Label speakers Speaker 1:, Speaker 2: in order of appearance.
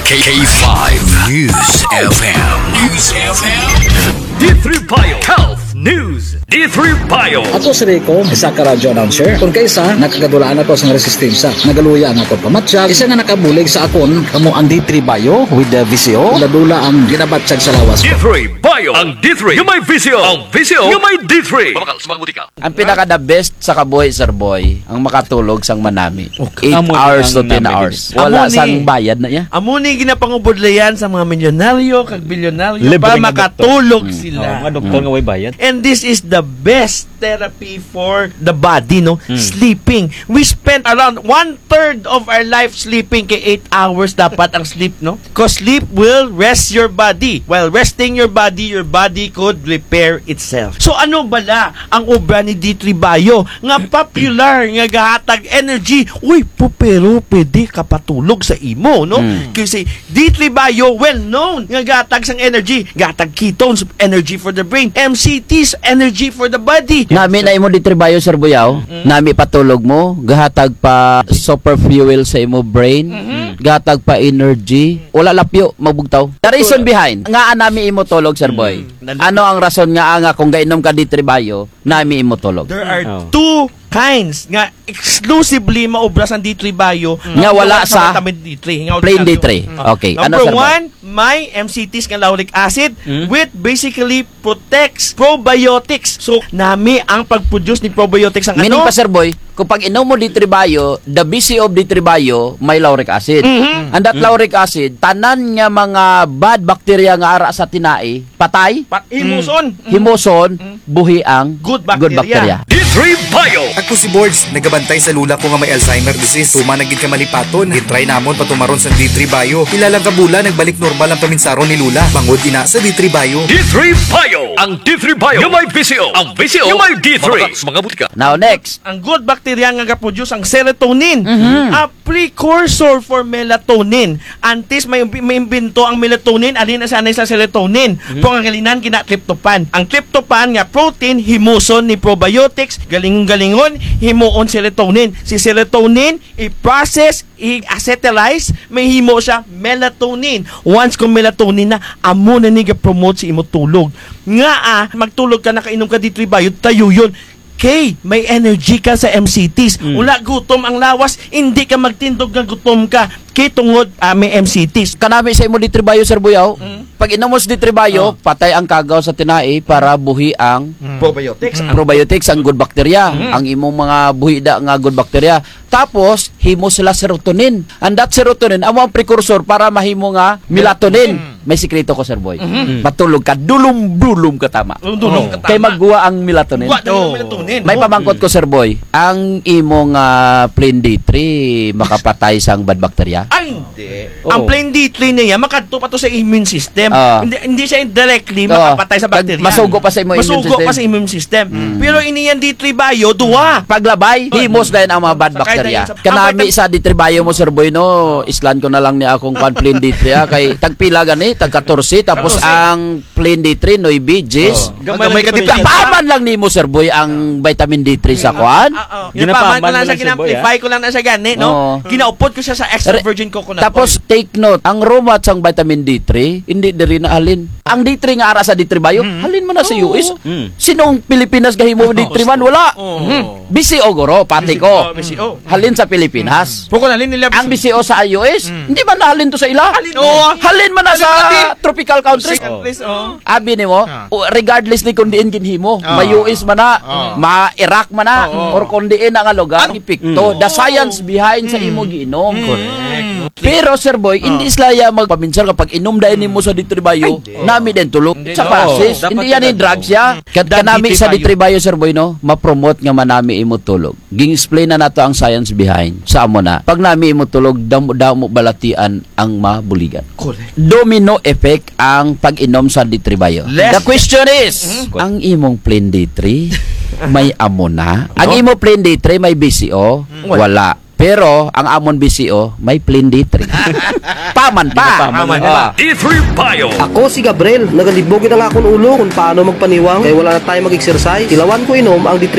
Speaker 1: K5 News FM. News FM. D3 Bio Health News. D3 Bio.
Speaker 2: Ato si Rico, isa ka radyo announcer. Kung kaysa, nakagadulaan ako sa resistensya. Nagaluya ang ako pamatsyag. Isa nga nakabulig sa akon, kamo ang D3 Bio with the VCO. Ladula ang ginabatsyag sa lawas.
Speaker 1: D3 Bio. Ang D3 yung may VCO. Ang VCO yung may D3. Pamakal, sumaguti ka.
Speaker 3: Ang pinaka-the best sa kabuhi, Sir Boy, ang makatulog sang manami. 8
Speaker 4: Amo
Speaker 3: hours to
Speaker 4: ang
Speaker 3: 10
Speaker 4: nami
Speaker 3: hours.
Speaker 4: din.
Speaker 3: Wala
Speaker 4: Amo ni-
Speaker 3: sang bayad na niya.
Speaker 4: Amo ni ginapangubodlayan sa mga milyonaryo kag bilyonaryo
Speaker 5: Libre
Speaker 4: para
Speaker 5: nga
Speaker 4: makatulog
Speaker 5: Oh,
Speaker 4: sila.
Speaker 5: mga doktor nga way bayad.
Speaker 4: And this is the best therapy for the body, no? Sleeping. We spent around 1/3 of our life sleeping, kay 8 hours dapat ang sleep, no? Because sleep will rest your body. While resting your body could repair itself. So ano bala ang obra ni D3 Bio nga popular nga gahatag energy? Uy, pero pwede ka patulog sa imo, no? Kasi D3 Bio well known nga gahatag sang energy, gahatag ketones, energy for the brain, MCTs, energy for the body.
Speaker 3: Nami na imo ditribayo, Sir Buyaw. Nami patulog mo, gahatag pa super fuel sa imo brain, gahatag pa energy. Wala lapyo, magbugtaw. The reason behind, nga nami imo tulog, Sir Boy. Ano ang rason nga kung gainom ka ditribayo, nami imo tulog?
Speaker 4: There are two kinds nga exclusively maobras ang D3 Bio
Speaker 3: Nga wala sa
Speaker 4: vitamin D3. Nga
Speaker 3: plain
Speaker 4: wala
Speaker 3: D3. Okay. Ano,
Speaker 4: Number
Speaker 3: Sir Boy?
Speaker 4: one, may MCTs nga lauric acid with basically protects probiotics. So, nami ang pag-produce ni probiotics ang
Speaker 3: Meaning
Speaker 4: ano?
Speaker 3: pa, Sir Boy, kung pag inom mo D3 Bio, the BC of D3 Bio, may lauric acid. And that lauric acid, tanan nga mga bad bacteria nga ara sa tinai, patay,
Speaker 4: Himuson.
Speaker 3: himuson, buhi ang
Speaker 4: Good bacteria.
Speaker 1: D3 Bio.
Speaker 6: Ako si Boards, nagabantay sa lula ko nga may Alzheimer disease. Tumanagid ka malipaton, gitry namon patumaron sa D3 Bio. Ilang kabula, nagbalik normal ang paminsaron ni Lula. Bangod ina sa D3 Bio.
Speaker 1: D3 Bio. Ang D3 Bio yung may VCO. Ang VCO yung may D3. Pamakal, sumaguti ka.
Speaker 3: Now, next.
Speaker 4: Ang good bacteria nga ga-produce ang serotonin, a precursor for melatonin. Antes may imbento ang melatonin, alin na sanay sa serotonin. Kung ang galinan kina tryptophan. Ang tryptophan nga protein himuson ni probiotics, galingon himuon serotonin. Si serotonin i-process, i-acetylize, may himo siya melatonin. Once kung melatonin na, amo na ni ga-promote si imo tulog. Nga magtulog ka, nakainom ka D3 Bio, tayo yun. Okay, may energy ka sa MCTs. Wala gutom ang lawas, hindi ka magtindog ng gutom ka. Kay tungod may MCTs.
Speaker 3: Kanami sa imo D3 Bio, Sir Buyaw, pag inom mo sa D3 Bio, patay ang kagaw sa tinai para buhi ang
Speaker 4: Probiotics.
Speaker 3: probiotics, ang good bacteria, ang imong mga buhi da nga good bacteria. Tapos, himo sila serotonin. And that serotonin, amo ang precursor para mahimo nga melatonin. May sikreto ko, Sir Boy. Matulog ka, dulum-dulum ka tama.
Speaker 4: Dulum ka tama.
Speaker 3: Kay magguwa ang melatonin.
Speaker 4: Wa daw melatonin.
Speaker 3: May pamangkot ko, Sir Boy. Ang imong plain D3 makapatay sang bad bacteria.
Speaker 4: Ay, hindi. Ang plain D3 niya, makadto pa to sa immune system. Hindi siya directly makapatay sa bacteria.
Speaker 3: Masugo pa sa immune system.
Speaker 4: Masugo pa sa immune system. Pero iniyan D3 Bio, duwa.
Speaker 3: Paglabay, himos dahil ang mga bad bacteria. Kanami sa D3 Bio mo, Sir Boy, no, islan ko na lang ni akong plain D3, kay tagpila gani, tag 14, tapos ang plain D3, no, BGs.
Speaker 4: Gamay ka
Speaker 3: Kaya paman lang ni mo, Sir Boy, ang vitamin D3 sa kuan.
Speaker 4: Ginapaman ko lang siya, ginamplify ko lang na siya gani, no? Ginaupod ko siya sa extra virgin coconut
Speaker 3: Tapos, take note, ang romat sang vitamin D3, hindi diri na halin. Ang D3 nga ara sa D3 Bio, halin mo na sa US. Sinong Pilipinas gahimo D3 man? Wala. BCO goro, pati ko.
Speaker 4: BCO.
Speaker 3: Halin sa Pilipinas.
Speaker 4: Poko na nila.
Speaker 3: Ang BCO sa US, hindi man nahalin to sa ila. Halin man na sa tropical countries. Abi ni mo, regardless ni kung diin ginhimo, ma-US man na, ma-Iraq man na, or kung diin ang lugar, ipikto. The science behind sa imo giinom. Pero, Sir Boy, hindi islaya magpaminsan kapag inom dahil mo sa D3 Bio, nami din tulog. Sa pasis, hindi yan yung drugs ya. Kanami sa D3 Bio, Sir Boy, no, ma-promote nga manami imo tulog. Ging-explain na nato ang science behind. Sa amo na, pag nami imo tulog, damo balatian ang mabuligan. Domino effect ang pag-inom sa D3 Bio. The question is, ang imong plain D3 may amo na? Ang imo plain D3 may BCO? Wala. Pero, ang amon BCO, may plain D3. Paman pa.
Speaker 1: D3 Bio.
Speaker 7: Ako si Gabriel, nagalibog ang akong ulo kung paano magpaniwang kaya wala na tayo mag-exercise. Ilawan ko inom ang D3